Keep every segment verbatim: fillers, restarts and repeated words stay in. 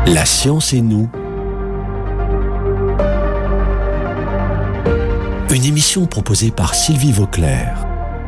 La science et nous. Une émission proposée par Sylvie Vauclair.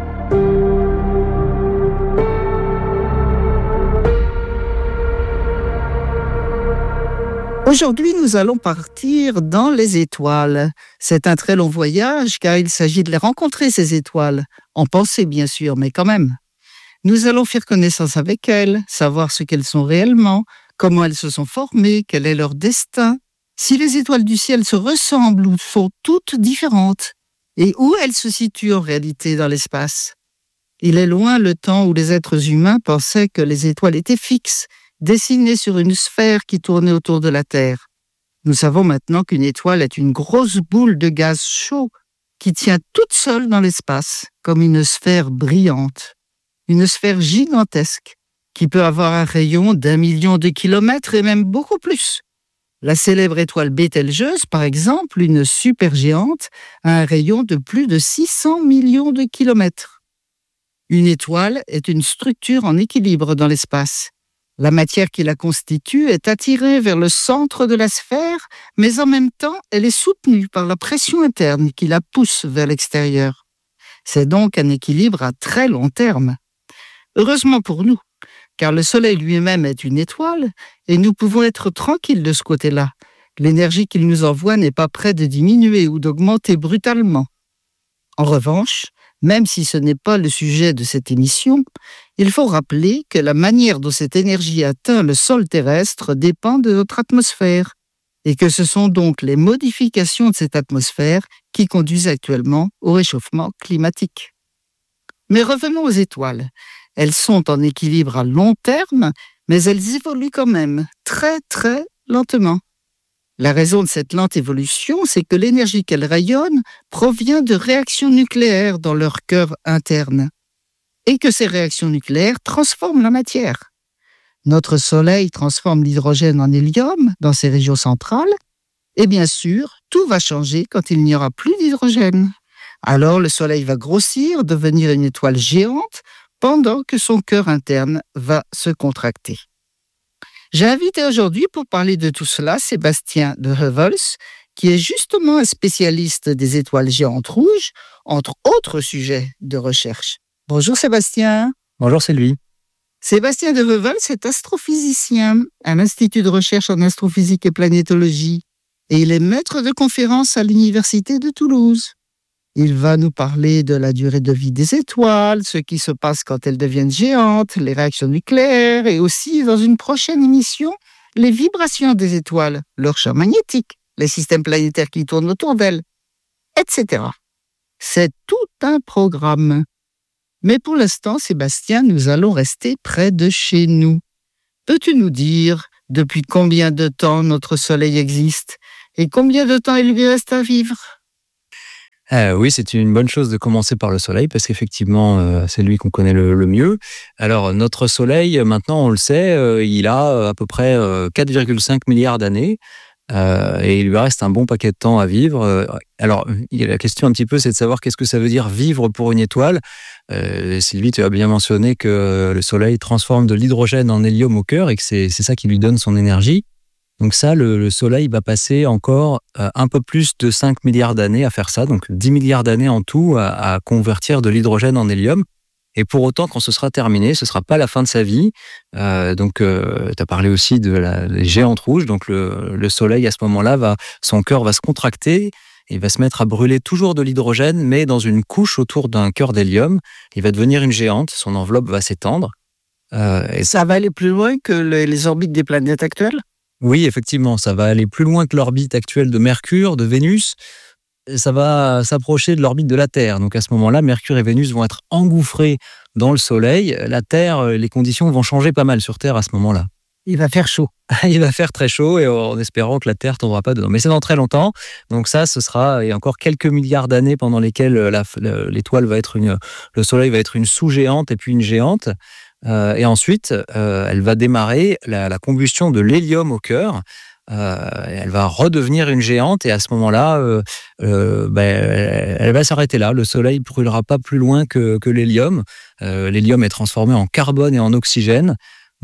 Aujourd'hui, nous allons partir dans les étoiles. C'est un très long voyage car il s'agit de les rencontrer, ces étoiles. En pensée, bien sûr, mais quand même. Nous allons faire connaissance avec elles, savoir ce qu'elles sont réellement, comment elles se sont formées, quel est leur destin, si les étoiles du ciel se ressemblent ou sont toutes différentes, et où elles se situent en réalité dans l'espace. Il est loin le temps où les êtres humains pensaient que les étoiles étaient fixes, dessinées sur une sphère qui tournait autour de la Terre. Nous savons maintenant qu'une étoile est une grosse boule de gaz chaud qui tient toute seule dans l'espace, comme une sphère brillante. Une sphère gigantesque qui peut avoir un rayon d'un million de kilomètres et même beaucoup plus. La célèbre étoile Bételgeuse, par exemple, une supergéante, a un rayon de plus de six cents millions de kilomètres. Une étoile est une structure en équilibre dans l'espace. La matière qui la constitue est attirée vers le centre de la sphère, mais en même temps, elle est soutenue par la pression interne qui la pousse vers l'extérieur. C'est donc un équilibre à très long terme. Heureusement pour nous, car le Soleil lui-même est une étoile et nous pouvons être tranquilles de ce côté-là. L'énergie qu'il nous envoie n'est pas près de diminuer ou d'augmenter brutalement. En revanche, même si ce n'est pas le sujet de cette émission, il faut rappeler que la manière dont cette énergie atteint le sol terrestre dépend de notre atmosphère et que ce sont donc les modifications de cette atmosphère qui conduisent actuellement au réchauffement climatique. Mais revenons aux étoiles. Elles sont en équilibre à long terme, mais elles évoluent quand même, très très lentement. La raison de cette lente évolution, c'est que l'énergie qu'elles rayonnent provient de réactions nucléaires dans leur cœur interne, et que ces réactions nucléaires transforment la matière. Notre Soleil transforme l'hydrogène en hélium dans ses régions centrales, et bien sûr, tout va changer quand il n'y aura plus d'hydrogène. Alors le Soleil va grossir, devenir une étoile géante, pendant que son cœur interne va se contracter. J'ai invité aujourd'hui pour parler de tout cela Sébastien de Heuvelsz, qui est justement un spécialiste des étoiles géantes rouges, entre autres sujets de recherche. Bonjour Sébastien. Bonjour Sylvie. Sébastien de Heuvelsz est astrophysicien à l'Institut de recherche en astrophysique et planétologie, et il est maître de conférences à l'Université de Toulouse. Il va nous parler de la durée de vie des étoiles, ce qui se passe quand elles deviennent géantes, les réactions nucléaires et aussi, dans une prochaine émission, les vibrations des étoiles, leur champ magnétique, les systèmes planétaires qui tournent autour d'elles, et cetera. C'est tout un programme. Mais pour l'instant, Sébastien, nous allons rester près de chez nous. Peux-tu nous dire depuis combien de temps notre Soleil existe et combien de temps il lui reste à vivre ? Euh, oui, c'est une bonne chose de commencer par le Soleil parce qu'effectivement, euh, c'est lui qu'on connaît le, le mieux. Alors, notre Soleil, maintenant, on le sait, euh, il a à peu près euh, quatre virgule cinq milliards d'années euh, et il lui reste un bon paquet de temps à vivre. Alors, la question un petit peu, c'est de savoir qu'est-ce que ça veut dire vivre pour une étoile. Euh, Sylvie, tu as bien mentionné que le Soleil transforme de l'hydrogène en hélium au cœur et que c'est, c'est ça qui lui donne son énergie. Donc ça, le, le Soleil va passer encore euh, un peu plus de cinq milliards d'années à faire ça, donc dix milliards d'années en tout à, à convertir de l'hydrogène en hélium. Et pour autant, quand ce sera terminé, ce ne sera pas la fin de sa vie. Euh, donc, euh, tu as parlé aussi de la, des géantes rouges. Donc, le, le Soleil, à ce moment-là, va, son cœur va se contracter et va se mettre à brûler toujours de l'hydrogène, mais dans une couche autour d'un cœur d'hélium. Il va devenir une géante, son enveloppe va s'étendre. Euh, et ça va aller plus loin que le, les orbites des planètes actuelles ? Oui, effectivement, ça va aller plus loin que l'orbite actuelle de Mercure, de Vénus. Ça va s'approcher de l'orbite de la Terre. Donc à ce moment-là, Mercure et Vénus vont être engouffrés dans le Soleil. La Terre, les conditions vont changer pas mal sur Terre à ce moment-là. Il va faire chaud. Il va faire très chaud et en espérant que la Terre ne tombera pas dedans. Mais c'est dans très longtemps. Donc ça, ce sera il y a encore quelques milliards d'années pendant lesquelles la, la, l'étoile va être une, le Soleil va être une sous-géante et puis une géante. Euh, et ensuite, euh, elle va démarrer la, la combustion de l'hélium au cœur. Euh, elle va redevenir une géante et à ce moment-là, euh, euh, ben, elle, elle va s'arrêter là. Le Soleil brûlera pas plus loin que, que l'hélium. Euh, l'hélium est transformé en carbone et en oxygène.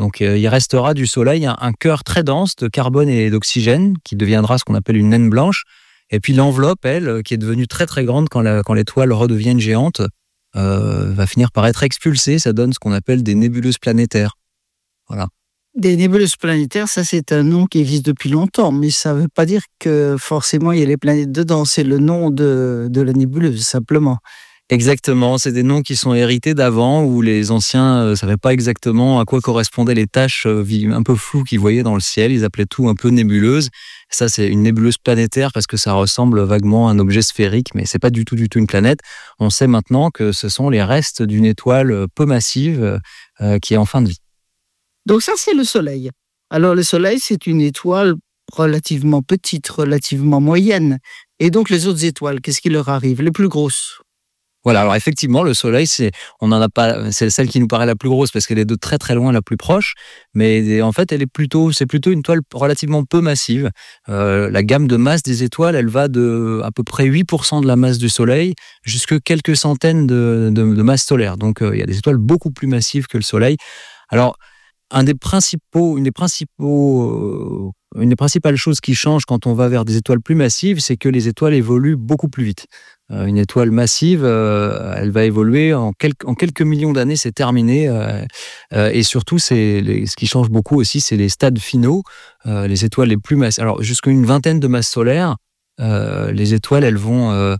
Donc euh, il restera du Soleil un, un cœur très dense de carbone et d'oxygène qui deviendra ce qu'on appelle une naine blanche. Et puis l'enveloppe, elle, qui est devenue très très grande quand, la, quand l'étoile redevient une géante, euh, va finir par être expulsée. Ça donne ce qu'on appelle des nébuleuses planétaires. Voilà. Des nébuleuses planétaires, ça c'est un nom qui existe depuis longtemps, mais ça ne veut pas dire que forcément il y a les planètes dedans. C'est le nom de, de la nébuleuse, simplement. Exactement, c'est des noms qui sont hérités d'avant, où les anciens ne savaient pas exactement à quoi correspondaient les taches un peu floues qu'ils voyaient dans le ciel. Ils appelaient tout un peu nébuleuse. Ça, c'est une nébuleuse planétaire parce que ça ressemble vaguement à un objet sphérique, mais c'est pas du tout, du tout une planète. On sait maintenant que ce sont les restes d'une étoile peu massive euh, qui est en fin de vie. Donc ça, c'est le Soleil. Alors le Soleil, c'est une étoile relativement petite, relativement moyenne. Et donc les autres étoiles, qu'est-ce qui leur arrive? Les plus grosses? Voilà, alors effectivement, le Soleil, c'est, on en a pas, c'est celle qui nous paraît la plus grosse parce qu'elle est de très très loin la plus proche, mais en fait, elle est plutôt, c'est plutôt une étoile relativement peu massive. Euh, la gamme de masse des étoiles, elle va de à peu près huit pour cent de la masse du Soleil jusqu'à quelques centaines de, de, de masses solaires. Donc, euh, il y a des étoiles beaucoup plus massives que le Soleil. Alors, un des principaux, une des principaux, euh, une des principales choses qui changent quand on va vers des étoiles plus massives, c'est que les étoiles évoluent beaucoup plus vite. Euh, une étoile massive, euh, elle va évoluer en quelques, en quelques millions d'années, c'est terminé. Euh, euh, et surtout, c'est les, ce qui change beaucoup aussi, c'est les stades finaux. Euh, les étoiles les plus massives. Alors, jusqu'à une vingtaine de masses solaires, euh, les étoiles, elles vont, euh,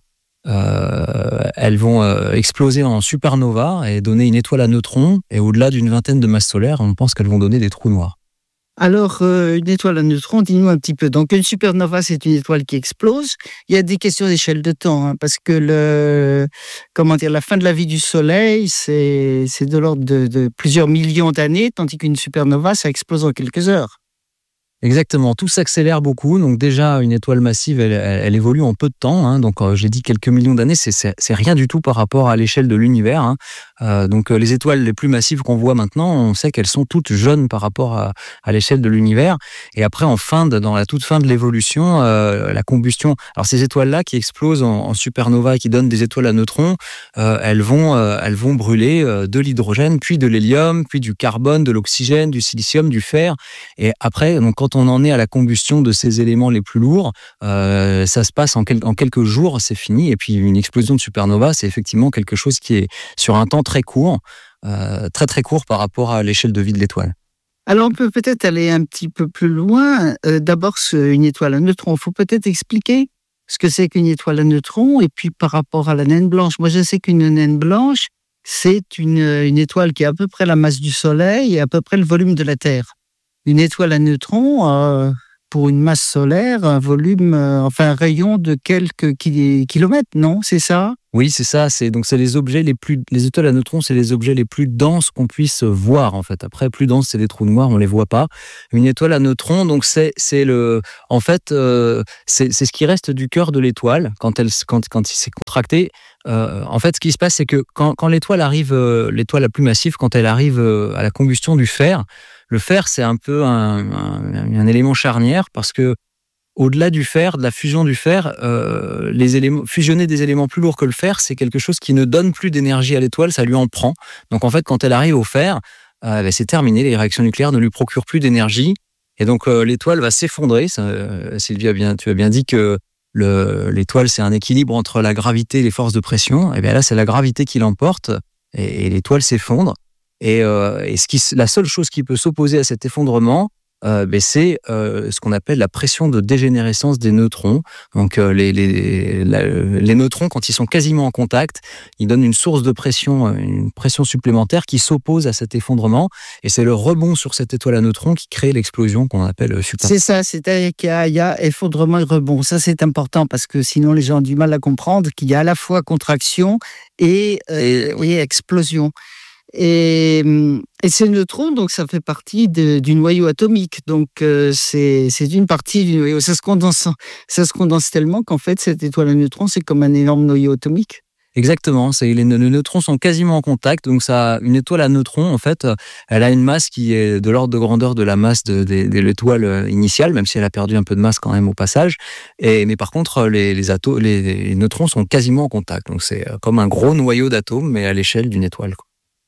euh, elles vont euh, exploser en supernova et donner une étoile à neutrons. Et au-delà d'une vingtaine de masses solaires, on pense qu'elles vont donner des trous noirs. Alors, euh, une étoile à neutrons, dis-nous un petit peu. Donc, une supernova, c'est une étoile qui explose. Il y a des questions d'échelle de temps, hein, parce que le, comment dire, la fin de la vie du Soleil, c'est, c'est de l'ordre de, de plusieurs millions d'années, tandis qu'une supernova, ça explose en quelques heures. Exactement, tout s'accélère beaucoup. Donc déjà, une étoile massive, elle, elle, elle évolue en peu de temps. Hein. Donc euh, j'ai dit quelques millions d'années, c'est, c'est, c'est rien du tout par rapport à l'échelle de l'univers. Hein. Euh, donc euh, les étoiles les plus massives qu'on voit maintenant, on sait qu'elles sont toutes jeunes par rapport à, à l'échelle de l'univers. Et après, en fin de, dans la toute fin de l'évolution, euh, la combustion. Alors ces étoiles-là qui explosent en, en supernova et qui donnent des étoiles à neutrons, euh, elles vont, euh, elles vont brûler euh, de l'hydrogène, puis de l'hélium, puis du carbone, de l'oxygène, du silicium, du fer. Et après, donc quand on en est à la combustion de ces éléments les plus lourds, euh, ça se passe en, quel, en quelques jours, c'est fini. Et puis une explosion de supernova, c'est effectivement quelque chose qui est sur un temps très court, euh, très très court par rapport à l'échelle de vie de l'étoile. Alors on peut peut-être aller un petit peu plus loin. Euh, d'abord, une étoile à neutrons, il faut peut-être expliquer ce que c'est qu'une étoile à neutrons et puis par rapport à la naine blanche. Moi, je sais qu'une naine blanche, c'est une, une étoile qui a à peu près la masse du Soleil et à peu près le volume de la Terre. Une étoile à neutrons, euh, pour une masse solaire, un volume, euh, enfin un rayon de quelques ki- kilomètres, non? C'est ça? Oui, c'est ça. C'est donc c'est les objets les plus, les étoiles à neutrons, c'est les objets les plus denses qu'on puisse voir en fait. Après, plus denses, c'est des trous noirs, on les voit pas. Une étoile à neutrons, donc c'est c'est le, en fait, euh, c'est c'est ce qui reste du cœur de l'étoile quand elle quand quand il s'est contracté. Euh, en fait, ce qui se passe, c'est que quand quand l'étoile arrive, euh, l'étoile la plus massive, quand elle arrive euh, à la combustion du fer. Le fer, c'est un peu un, un, un élément charnière parce que au-delà du fer, de la fusion du fer, euh, les éléments, fusionner des éléments plus lourds que le fer, c'est quelque chose qui ne donne plus d'énergie à l'étoile, ça lui en prend. Donc en fait, quand elle arrive au fer, euh, ben, c'est terminé, les réactions nucléaires ne lui procurent plus d'énergie. Et donc euh, l'étoile va s'effondrer. Ça, euh, Sylvie, a bien, tu as bien dit que le, l'étoile, c'est un équilibre entre la gravité et les forces de pression. Et bien là, c'est la gravité qui l'emporte et, et l'étoile s'effondre. Et, euh, et ce qui, la seule chose qui peut s'opposer à cet effondrement, euh, ben c'est euh, ce qu'on appelle la pression de dégénérescence des neutrons. Donc euh, les, les, la, les neutrons, quand ils sont quasiment en contact, ils donnent une source de pression, une pression supplémentaire qui s'oppose à cet effondrement. Et c'est le rebond sur cette étoile à neutrons qui crée l'explosion qu'on appelle super. C'est ça, c'est-à-dire qu'il y a, il y a effondrement et rebond. Ça, c'est important parce que sinon les gens ont du mal à comprendre qu'il y a à la fois contraction et, euh, oui, explosion. Et, et ces neutrons, donc ça fait partie de, du noyau atomique. Donc euh, c'est, c'est une partie du noyau. Ça se condense, ça se condense tellement qu'en fait cette étoile à neutrons, c'est comme un énorme noyau atomique. Exactement, c'est, les, les neutrons sont quasiment en contact, donc ça, une étoile à neutrons, en fait, elle a une masse qui est de l'ordre de grandeur de la masse de, de, de l'étoile initiale, même si elle a perdu un peu de masse quand même au passage. Et mais par contre, les, les, ato- les, les neutrons sont quasiment en contact, donc c'est comme un gros noyau d'atomes, mais à l'échelle d'une étoile, quoi.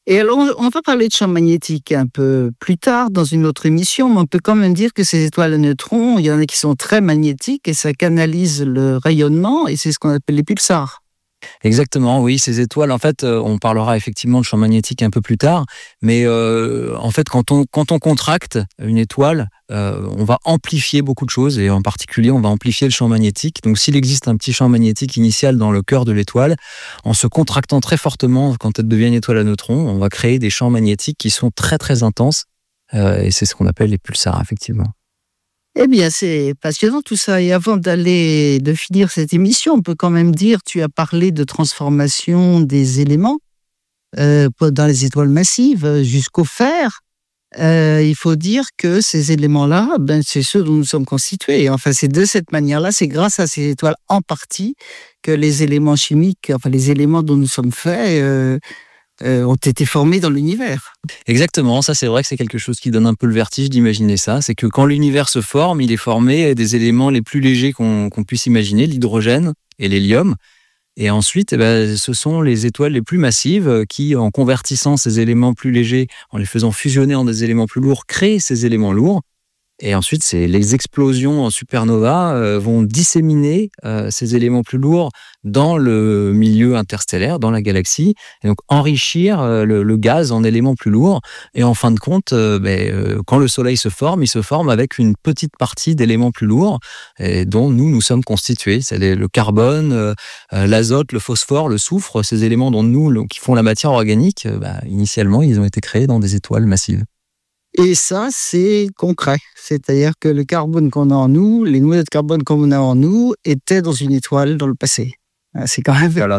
Et alors, on va parler de champs magnétiques un peu plus tard dans une autre émission, mais on peut quand même dire que ces étoiles à neutrons, il y en a qui sont très magnétiques et ça canalise le rayonnement et c'est ce qu'on appelle les pulsars. Exactement, oui, ces étoiles, en fait, euh, on parlera effectivement de champ magnétique un peu plus tard, mais euh, en fait, quand on, quand on contracte une étoile, euh, on va amplifier beaucoup de choses, et en particulier, on va amplifier le champ magnétique. Donc, s'il existe un petit champ magnétique initial dans le cœur de l'étoile, en se contractant très fortement, quand elle devient une étoile à neutrons, on va créer des champs magnétiques qui sont très, très intenses, euh, et c'est ce qu'on appelle les pulsars, effectivement. Eh bien, c'est passionnant tout ça. Et avant d'aller, de finir cette émission, on peut quand même dire, tu as parlé de transformation des éléments euh, dans les étoiles massives jusqu'au fer. Euh, il faut dire que ces éléments-là, ben, c'est ceux dont nous sommes constitués. Enfin, c'est de cette manière-là, c'est grâce à ces étoiles en partie que les éléments chimiques, enfin les éléments dont nous sommes faits, euh, Euh, ont été formés dans l'univers. Exactement, ça c'est vrai que c'est quelque chose qui donne un peu le vertige d'imaginer ça. C'est que quand l'univers se forme, il est formé des éléments les plus légers qu'on, qu'on puisse imaginer, l'hydrogène et l'hélium. Et ensuite, eh ben, ce sont les étoiles les plus massives qui, en convertissant ces éléments plus légers, en les faisant fusionner en des éléments plus lourds, créent ces éléments lourds. Et ensuite, c'est les explosions en supernova euh, vont disséminer euh, ces éléments plus lourds dans le milieu interstellaire, dans la galaxie, et donc enrichir euh, le, le gaz en éléments plus lourds. Et en fin de compte, euh, ben, euh, quand le Soleil se forme, il se forme avec une petite partie d'éléments plus lourds et dont nous, nous sommes constitués. C'est les, le carbone, euh, l'azote, le phosphore, le soufre, ces éléments dont nous, le, qui font la matière organique, euh, ben, initialement, ils ont été créés dans des étoiles massives. Et ça, c'est concret. C'est-à-dire que le carbone qu'on a en nous, les noyaux de carbone qu'on a en nous, étaient dans une étoile dans le passé. C'est quand même... Alors,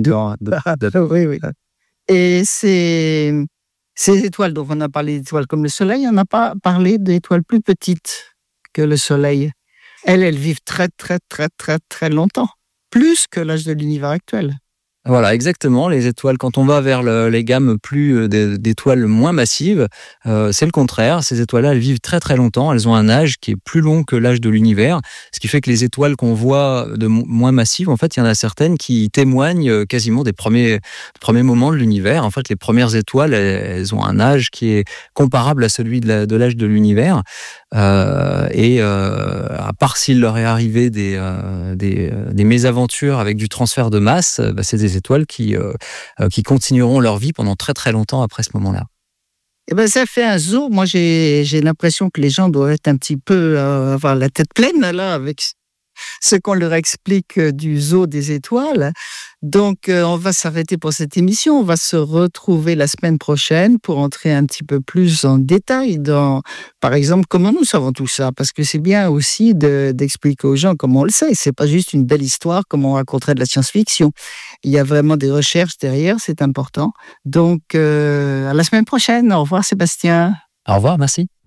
oui, oui. Et ces, ces étoiles dont on a parlé d'étoiles comme le Soleil, on n'a pas parlé d'étoiles plus petites que le Soleil. Elles, elles vivent très, très, très, très, très longtemps. Plus que l'âge de l'univers actuel. Voilà, exactement. Les étoiles, quand on va vers le, les gammes plus d'étoiles moins massives, euh, c'est le contraire. Ces étoiles-là, elles vivent très très longtemps. Elles ont un âge qui est plus long que l'âge de l'univers, ce qui fait que les étoiles qu'on voit de moins massives, en fait, il y en a certaines qui témoignent quasiment des premiers premiers moments de l'univers. En fait, les premières étoiles, elles, elles ont un âge qui est comparable à celui de, la, de l'âge de l'univers. Euh, et euh, à part s'il leur est arrivé des, euh, des, des mésaventures avec du transfert de masse, bah, c'est des étoiles qui, euh, qui continueront leur vie pendant très très longtemps après ce moment-là. Eh ben, ça fait un zoo. Moi, j'ai, j'ai l'impression que les gens doivent être un petit peu, euh, avoir la tête pleine, là, avec ce qu'on leur explique du zoo des étoiles. Donc, euh, on va s'arrêter pour cette émission. On va se retrouver la semaine prochaine pour entrer un petit peu plus en détail dans, par exemple, comment nous savons tout ça. Parce que c'est bien aussi de, d'expliquer aux gens comment on le sait. C'est pas juste une belle histoire comme on raconterait de la science-fiction. Il y a vraiment des recherches derrière, c'est important. Donc, euh, à la semaine prochaine. Au revoir, Sébastien. Au revoir, merci.